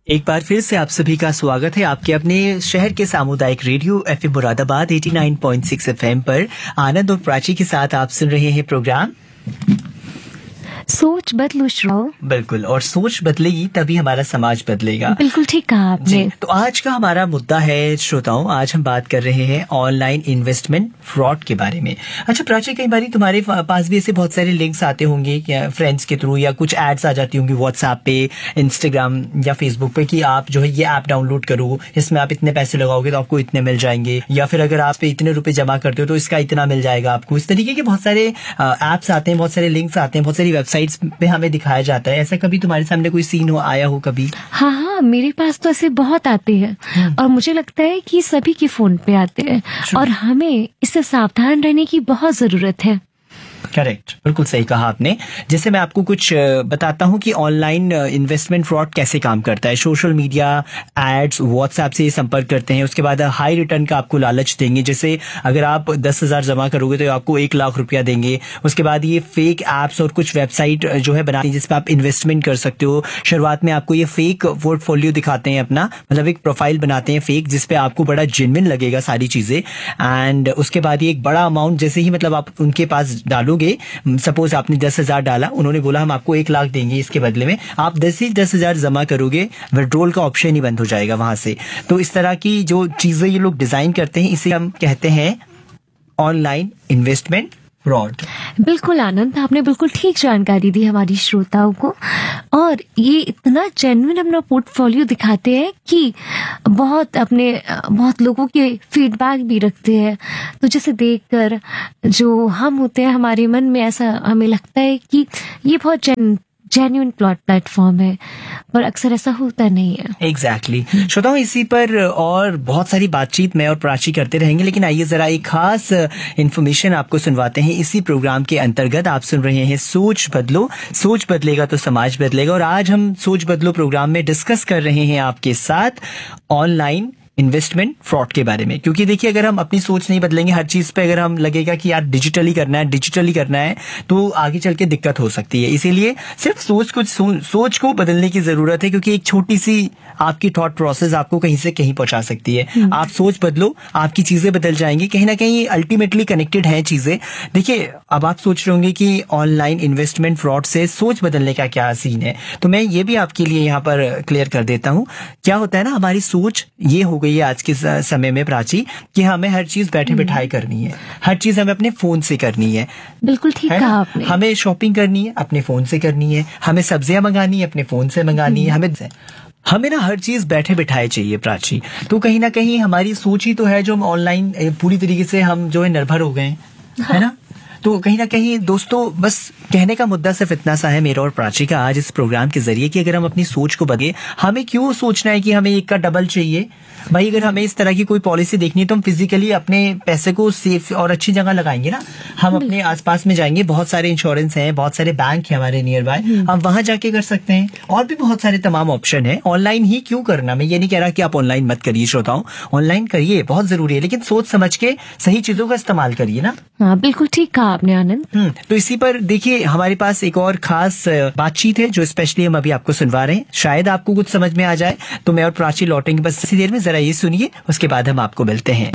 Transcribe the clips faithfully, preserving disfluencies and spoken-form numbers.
एक बार फिर से आप सभी का स्वागत है आपके अपने शहर के सामुदायिक रेडियो एफएम मुरादाबाद नवासी पॉइंट छह एफएम पर। आनंद और प्राची के साथ आप सुन रहे हैं प्रोग्राम सोच बदलो श्रोताओं। बिल्कुल, और सोच बदलेगी तभी हमारा समाज बदलेगा। बिल्कुल ठीक कहा आपने। तो आज का हमारा मुद्दा है श्रोताओं, आज हम बात कर रहे हैं ऑनलाइन इन्वेस्टमेंट फ्रॉड के बारे में। अच्छा प्राची, कई बार तुम्हारे पास भी ऐसे बहुत सारे लिंक्स आते होंगे क्या फ्रेंड्स के थ्रू, या कुछ एड्स आ जाती होंगी व्हाट्सएप पे, इंस्टाग्राम या फेसबुक पे कि आप जो है ये ऐप डाउनलोड करो, इसमें आप इतने पैसे लगाओगे तो आपको इतने मिल जाएंगे, या फिर अगर आप इतने रुपए जमा करते हो तो इसका इतना मिल जाएगा आपको। इस तरीके के बहुत सारे एप्स आते हैं, बहुत सारे लिंक्स आते हैं, बहुत सारी वेबसाइट्स पे हमें दिखाया जाता है। ऐसा कभी तुम्हारे सामने कोई सीन हो आया हो कभी? हाँ हाँ, मेरे पास तो ऐसे बहुत आते हैं और मुझे लगता है कि सभी के फोन पे आते हैं और हमें इससे सावधान रहने की बहुत जरूरत है। करेक्ट, बिल्कुल सही कहा आपने। जैसे मैं आपको कुछ बताता हूं कि ऑनलाइन इन्वेस्टमेंट फ्रॉड कैसे काम करता है। सोशल मीडिया एड्स, व्हाट्सएप से संपर्क करते हैं, उसके बाद हाई रिटर्न का आपको लालच देंगे। जैसे अगर आप दस हजार जमा करोगे तो आपको एक लाख रुपया देंगे। उसके बाद ये फेक एप्स और कुछ वेबसाइट जो है बनाती है जिसपे आप इन्वेस्टमेंट कर सकते हो। शुरुआत में आपको ये फेक पोर्टफोलियो दिखाते हैं अपना, मतलब एक प्रोफाइल बनाते हैं फेक जिसपे आपको बड़ा जेन्युइन लगेगा सारी चीजें। एंड उसके बाद ये एक बड़ा अमाउंट जैसे ही मतलब आप उनके पास डालोगे, सपोज आपने दस हजार डाला, उन्होंने बोला हम आपको एक लाख देंगे इसके बदले में, आप दस ही दस हजार जमा करोगे, विड्रॉल का ऑप्शन ही बंद हो जाएगा वहां से। तो इस तरह की जो चीजें ये लोग डिजाइन करते हैं इसे हम कहते हैं ऑनलाइन इन्वेस्टमेंट फ्रॉड। बिल्कुल आनंद, आपने बिल्कुल ठीक जानकारी दी हमारी श्रोताओं को, और ये इतना जेन्युइन अपना पोर्टफोलियो दिखाते हैं कि बहुत अपने बहुत लोगों के फीडबैक भी रखते हैं। तो जैसे देखकर जो हम होते हैं हमारे मन में ऐसा हमें लगता है कि ये बहुत जेन्युइन जेन्युइन प्लॉट प्लेटफॉर्म है, पर अक्सर ऐसा होता नहीं है। Exactly exactly. श्रोताओं, इसी पर और बहुत सारी बातचीत मैं और प्राची करते रहेंगे, लेकिन आइए जरा एक खास इन्फॉर्मेशन आपको सुनवाते हैं। इसी प्रोग्राम के अंतर्गत आप सुन रहे हैं सोच बदलो, सोच बदलेगा तो समाज बदलेगा। और आज हम सोच बदलो प्रोग्राम में डिस्कस कर रहे हैं आपके साथ ऑनलाइन इन्वेस्टमेंट फ्रॉड के बारे में। क्योंकि देखिए, अगर हम अपनी सोच नहीं बदलेंगे, हर चीज पे अगर हम लगेगा कि यार डिजिटली करना है डिजिटली करना है तो आगे चल के दिक्कत हो सकती है। इसीलिए सिर्फ सोच को सो, सोच को बदलने की जरूरत है, क्योंकि एक छोटी सी आपकी थॉट प्रोसेस आपको कहीं से कहीं पहुंचा सकती है। आप सोच बदलो, आपकी चीजें बदल जाएंगी। कहीं ना कहीं अल्टीमेटली कनेक्टेड है चीजें। देखिए, अब आप सोच रहे होंगे कि ऑनलाइन इन्वेस्टमेंट फ्रॉड से सोच बदलने का क्या सीन है, तो मैं ये भी आपके लिए यहाँ पर क्लियर कर देता हूँ। क्या होता है ना, हमारी सोच ये हो गई है आज के समय में प्राची कि हमें हर चीज बैठे बिठाए करनी है, हर चीज हमें अपने फोन से करनी है। बिल्कुल ठीक कहा आपने। हमें शॉपिंग करनी है अपने फोन से करनी है, हमें सब्जियां मंगानी है अपने फोन से मंगानी है, हमें हमें ना हर चीज बैठे बिठाए चाहिए प्राची। तो कहीं ना कहीं हमारी सोच ही तो है जो हम ऑनलाइन पूरी तरीके से हम जो है निर्भर हो गए हैं, हाँ। है ना। तो कहीं ना कहीं दोस्तों, बस कहने का मुद्दा सिर्फ इतना सा है मेरा और प्राची का आज इस प्रोग्राम के जरिए कि अगर हम अपनी सोच को बदले, हमें क्यों सोचना है कि हमें एक का डबल चाहिए। भाई, अगर हमें इस तरह की कोई पॉलिसी देखनी है तो हम फिजिकली अपने पैसे को सेफ और अच्छी जगह लगाएंगे ना। हम अपने आसपास में जाएंगे, बहुत सारे इंश्योरेंस हैं, बहुत सारे बैंक है हमारे नियर बाय, हम वहां जाके कर सकते हैं। और भी बहुत सारे तमाम ऑप्शन है। ऑनलाइन ही क्यों करना, मैं ये नहीं कह रहा कि आप ऑनलाइन मत करिए श्रोताओं, ऑनलाइन करिए, बहुत जरूरी है, लेकिन सोच समझ के सही चीजों का इस्तेमाल करिए ना। हाँ, बिल्कुल ठीक कहा आपने आनंद। हम्म तो इसी पर देखिए, हमारे पास एक और खास बातचीत है जो स्पेशली हम अभी आपको सुनवा रहे हैं। शायद आपको कुछ समझ में आ जाए, तो मैं और प्राची लौटेंगे बस इसी देर में। जरा ये सुनिए, उसके बाद हम आपको मिलते हैं।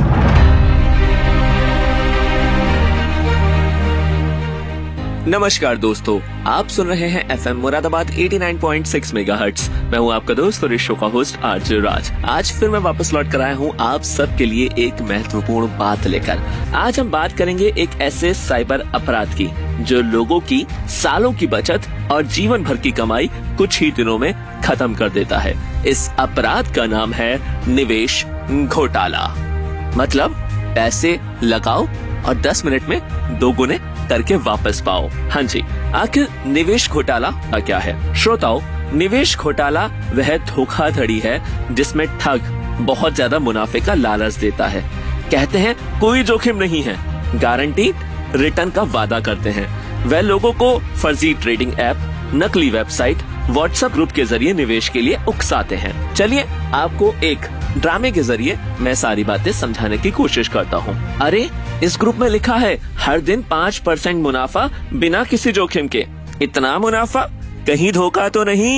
नमस्कार दोस्तों, आप सुन रहे हैं एफएम मुरादाबाद नवासी पॉइंट छह मेगाहर्ट्ज। मैं हूं आपका दोस्त और इस शो का होस्ट आरजे राज। आज फिर मैं वापस लौट कर आया हूं आप सबके लिए एक महत्वपूर्ण बात लेकर। आज हम बात करेंगे एक ऐसे साइबर अपराध की जो लोगों की सालों की बचत और जीवन भर की कमाई कुछ ही दिनों में खत्म कर देता है। इस अपराध का नाम है निवेश घोटाला। मतलब पैसे लगाओ और दस मिनट में दोगुने करके वापस पाओ। हाँ जी, आखिर निवेश घोटाला क्या है? श्रोताओं, निवेश घोटाला वह धोखाधड़ी है जिसमें ठग बहुत ज्यादा मुनाफे का लालच देता है। कहते हैं कोई जोखिम नहीं है, गारंटी रिटर्न का वादा करते हैं। वह लोगों को फर्जी ट्रेडिंग ऐप, नकली वेबसाइट, व्हाट्सएप ग्रुप के जरिए निवेश के लिए उकसाते हैं। चलिए आपको एक ड्रामे के जरिए मैं सारी बातें समझाने की कोशिश करता हूँ। अरे, इस ग्रुप में लिखा है हर दिन पाँच परसेंट मुनाफा बिना किसी जोखिम के। इतना मुनाफा, कहीं धोखा तो नहीं?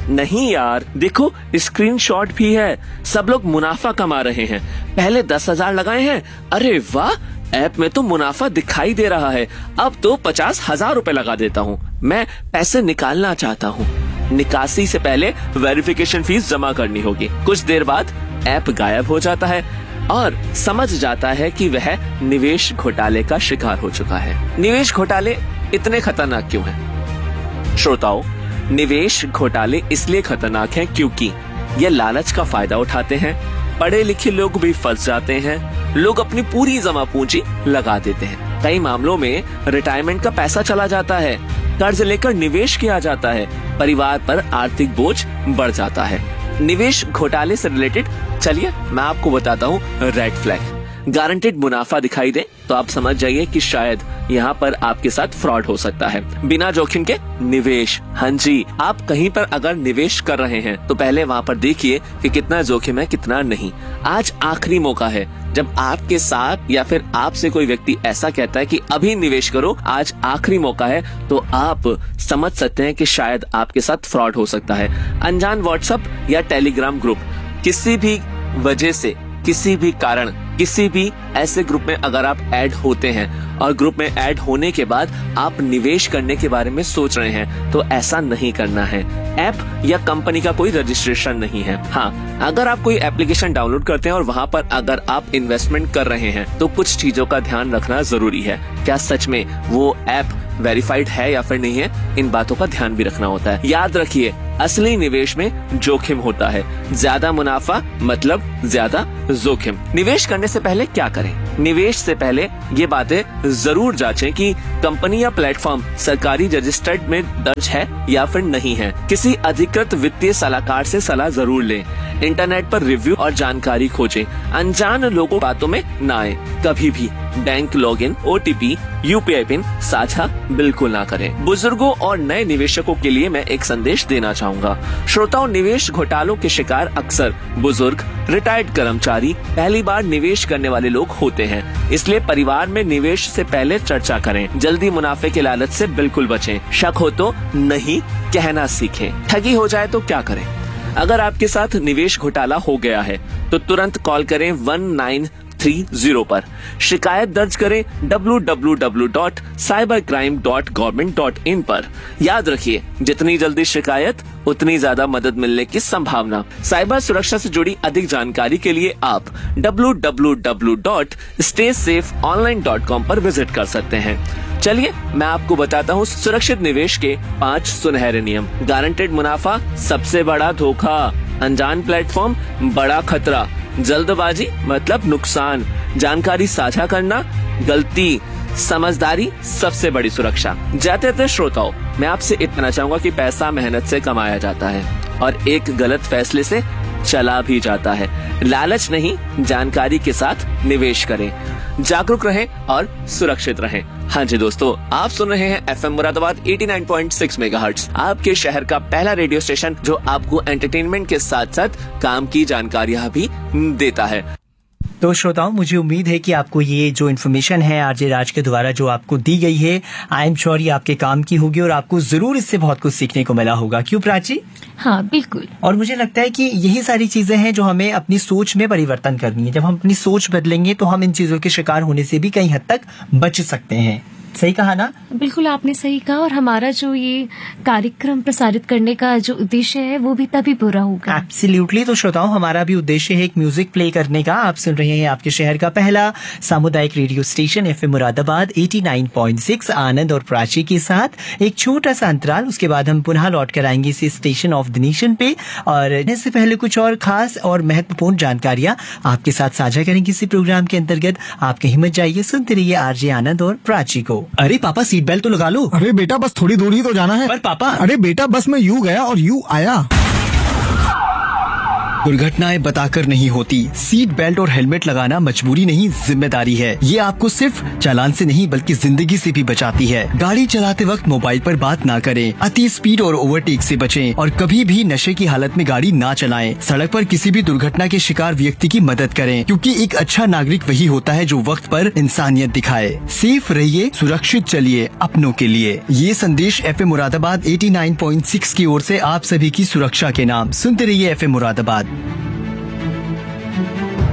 नहीं यार, देखो स्क्रीनशॉट भी है। सब लोग मुनाफा कमा रहे हैं। पहले दस हजार लगाए हैं, अरे वाह, ऐप में तो मुनाफा दिखाई दे रहा है, अब तो पचास हजार रूपए लगा देता हूँ। मैं पैसे निकालना चाहता हूँ। निकासी से पहले वेरिफिकेशन फीस जमा करनी होगी। कुछ देर बाद ऐप गायब हो जाता है और समझ जाता है कि वह निवेश घोटाले का शिकार हो चुका है। निवेश घोटाले इतने खतरनाक क्यों हैं? श्रोताओं, निवेश घोटाले इसलिए खतरनाक हैं क्योंकि ये लालच का फायदा उठाते हैं। पढ़े लिखे लोग भी फंस जाते हैं। लोग अपनी पूरी जमा पूंजी लगा देते हैं। कई मामलों में रिटायरमेंट का पैसा चला जाता है, कर्ज लेकर निवेश किया जाता है, परिवार पर आर्थिक बोझ बढ़ जाता है। निवेश घोटाले से रिलेटेड चलिए मैं आपको बताता हूँ रेड फ्लैग। गारंटेड मुनाफा दिखाई दे तो आप समझ जाइए कि शायद यहाँ पर आपके साथ फ्रॉड हो सकता है। बिना जोखिम के निवेश, हाँ जी, आप कहीं पर अगर निवेश कर रहे हैं तो पहले वहाँ पर देखिए कि कितना जोखिम है, कितना नहीं। आज आखिरी मौका है जब आपके साथ या फिर आपसे कोई व्यक्ति ऐसा कहता है कि अभी निवेश करो, आज आखिरी मौका है, तो आप समझ सकते हैं कि शायद आपके साथ फ्रॉड हो सकता है। अनजान व्हाट्सएप या टेलीग्राम ग्रुप, किसी भी वजह से, किसी भी कारण, किसी भी ऐसे ग्रुप में अगर आप ऐड होते हैं और ग्रुप में ऐड होने के बाद आप निवेश करने के बारे में सोच रहे हैं, तो ऐसा नहीं करना है। ऐप या कंपनी का कोई रजिस्ट्रेशन नहीं है। हाँ, अगर आप कोई एप्लीकेशन डाउनलोड करते हैं और वहाँ पर अगर आप इन्वेस्टमेंट कर रहे हैं तो कुछ चीजों का ध्यान रखना जरूरी है। क्या सच में वो ऐप वेरीफाइड है या फिर नहीं है, इन बातों का ध्यान भी रखना होता है। याद रखिए, असली निवेश में जोखिम होता है। ज्यादा मुनाफा मतलब ज्यादा जोखिम। निवेश करने से पहले क्या करें? निवेश से पहले ये बातें जरूर जांचें कि कंपनी या प्लेटफॉर्म सरकारी रजिस्टर्ड में दर्ज है या फिर नहीं है। किसी अधिकृत वित्तीय सलाहकार से सलाह जरूर लें। इंटरनेट पर रिव्यू और जानकारी खोजें। अनजान लोगों बातों में न आए। कभी भी bank login, OTP, UPI pin साझा बिल्कुल ना करें। बुजुर्गों और नए निवेशकों के लिए मैं एक संदेश देना चाहूँगा। श्रोताओं, निवेश घोटालों के शिकार अक्सर बुजुर्ग, रिटायर्ड कर्मचारी, पहली बार निवेश करने वाले लोग होते हैं। इसलिए परिवार में निवेश से पहले चर्चा करें। जल्दी मुनाफे के लालच से बिल्कुल बचें। शक हो तो नहीं कहना सीखें। ठगी हो जाए तो क्या करें? अगर आपके साथ निवेश घोटाला हो गया है तो तुरंत कॉल करें वन नाइन थ्री जीरो पर। शिकायत दर्ज करें W W W dot cyber crime dot government dot in पर। याद रखिए, जितनी जल्दी शिकायत उतनी ज्यादा मदद मिलने की संभावना। साइबर सुरक्षा से जुड़ी अधिक जानकारी के लिए आप W W W dot stay safe online dot com पर विजिट कर सकते हैं। चलिए मैं आपको बताता हूँ सुरक्षित निवेश के पाँच सुनहरे नियम। गारंटेड मुनाफा सबसे बड़ा धोखा। अनजान प्लेटफॉर्म बड़ा खतरा। जल्दबाजी मतलब नुकसान। जानकारी साझा करना गलती। समझदारी सबसे बड़ी सुरक्षा। जाते थे श्रोताओं, मैं आपसे इतना चाहूंगा कि पैसा मेहनत से कमाया जाता है और एक गलत फैसले से चला भी जाता है। लालच नहीं, जानकारी के साथ निवेश करें। जागरूक रहें और सुरक्षित रहें। हाँ जी दोस्तों, आप सुन रहे हैं एफएम मुरादाबाद नवासी पॉइंट छह मेगाहर्ट्ज, आपके शहर का पहला रेडियो स्टेशन जो आपको एंटरटेनमेंट के साथ साथ काम की जानकारियाँ भी देता है। तो श्रोताओं, मुझे उम्मीद है कि आपको ये जो इन्फॉर्मेशन है आरजे राज के द्वारा जो आपको दी गई है, आई एम श्योर ये आपके काम की होगी और आपको जरूर इससे बहुत कुछ सीखने को मिला होगा। क्यों प्राची? हाँ बिल्कुल। और मुझे लगता है कि यही सारी चीजें हैं जो हमें अपनी सोच में परिवर्तन करनी है। जब हम अपनी सोच बदलेंगे तो हम इन चीजों के शिकार होने से भी कहीं हद तक बच सकते हैं। सही कहा ना? बिल्कुल आपने सही कहा। और हमारा जो ये कार्यक्रम प्रसारित करने का जो उद्देश्य है वो भी तभी पूरा होगा। एब्सोल्युटली। तो श्रोताओं, हमारा भी उद्देश्य है एक म्यूजिक प्ले करने का। आप सुन रहे हैं आपके शहर का पहला सामुदायिक रेडियो स्टेशन एफएम मुरादाबाद नवासी पॉइंट छह, आनंद और प्राची के साथ एक छोटा सा अंतराल। उसके बाद हम पुनः लौट कर आएंगे इस स्टेशन ऑफ द नेशन पे और इससे पहले कुछ और खास और महत्वपूर्ण जानकारियां आपके साथ साझा करेंगे इसी प्रोग्राम के अंतर्गत। आप कहीं मत जाइए, सुनते रहिए आरजे आनंद और प्राची को। अरे पापा, सीट बेल्ट तो लगा लो। अरे बेटा, बस थोड़ी दूर ही तो जाना है। पर पापा, अरे बेटा, बस मैं यू गया और यू आया। दुर्घटनाएं बताकर नहीं होती। सीट बेल्ट और हेलमेट लगाना मजबूरी नहीं, जिम्मेदारी है। ये आपको सिर्फ चालान से नहीं बल्कि जिंदगी से भी बचाती है। गाड़ी चलाते वक्त मोबाइल पर बात ना करें, अति स्पीड और ओवरटेक से बचें और कभी भी नशे की हालत में गाड़ी ना चलाएं। सड़क पर किसी भी दुर्घटना के शिकार व्यक्ति की मदद करें, क्योंकि एक अच्छा नागरिक वही होता है जो वक्त पर इंसानियत दिखाए। सेफ रहिए, सुरक्षित चलिए अपनों के लिए। ये संदेश एफएम मुरादाबाद नवासी पॉइंट छह की ओर से आप सभी की सुरक्षा के नाम। सुनते रहिए एफएम मुरादाबाद।